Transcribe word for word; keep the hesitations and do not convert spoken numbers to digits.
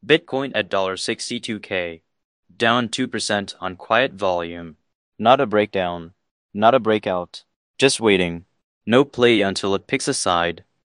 Bitcoin at sixty-two K, down two percent on quiet volume. Not a breakdown, not a breakout, just waiting. No play until it picks a side.